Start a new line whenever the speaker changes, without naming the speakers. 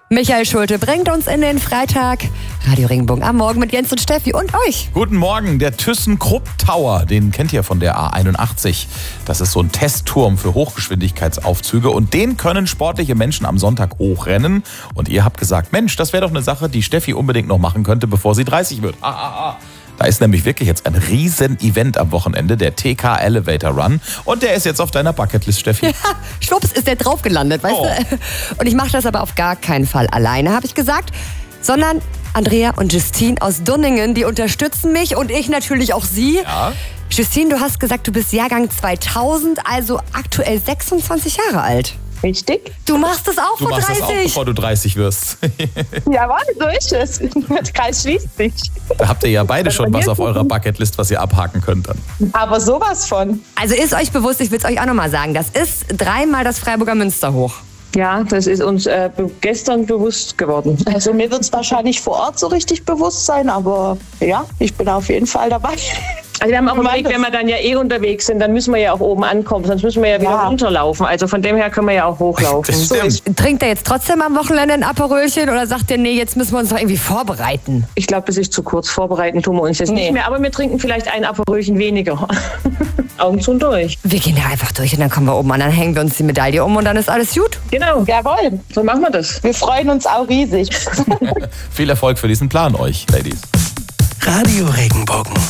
Michael Schulte bringt uns in den Freitag. Radio Regenbogen am Morgen mit Jens und Steffi und euch.
Guten Morgen, der ThyssenKrupp Tower, den kennt ihr von der A81. Das ist so ein Testturm für Hochgeschwindigkeitsaufzüge und den können sportliche Menschen am Sonntag hochrennen. Und ihr habt gesagt, Mensch, das wäre doch eine Sache, die Steffi unbedingt noch machen könnte, bevor sie 30 wird. Da ist nämlich wirklich jetzt ein Riesen-Event am Wochenende, der TK Elevator Run. Und der ist jetzt auf deiner Bucketlist, Steffi.
Ja, schwupps ist der drauf gelandet, weißt du? Und ich mache das aber auf gar keinen Fall alleine, habe ich gesagt, sondern Andrea und Justine aus Dunningen, die unterstützen mich und ich natürlich auch sie.
Ja.
Justine, du hast gesagt, du bist Jahrgang 2000, also aktuell 26 Jahre alt.
Richtig.
Du machst das auch vor 30?
Du machst das auch, bevor du 30 wirst.
Jawohl, so ist es. Der Kreis schließt sich.
Da habt ihr ja beide schon was auf eurer Bucketlist, was ihr abhaken könnt dann.
Aber sowas von.
Also ist euch bewusst, ich will es euch auch nochmal sagen, das ist 3-mal das Freiburger Münster hoch.
Ja, das ist uns gestern bewusst geworden.
Also mir wird es wahrscheinlich vor Ort so richtig bewusst sein, aber ja, ich bin auf jeden Fall dabei.
Also wir haben auch überlegt, wenn wir dann ja unterwegs sind, dann müssen wir ja auch oben ankommen, sonst müssen wir ja wieder runterlaufen. Also von dem her können wir ja auch hochlaufen.
Das stimmt.
Trinkt ihr jetzt trotzdem am Wochenende ein Aperölchen oder sagt ihr, nee, jetzt müssen wir uns doch irgendwie vorbereiten?
Ich glaube, das ist zu kurz. Vorbereiten tun wir uns jetzt nicht mehr, aber wir trinken vielleicht ein Aperölchen weniger. Augen zu und durch.
Wir gehen ja einfach durch und dann kommen wir oben an, dann hängen wir uns die Medaille um und dann ist alles gut.
Genau.
Jawohl.
So machen wir das.
Wir freuen uns auch riesig.
Viel Erfolg für diesen Plan euch, Ladies.
Radio Regenbogen.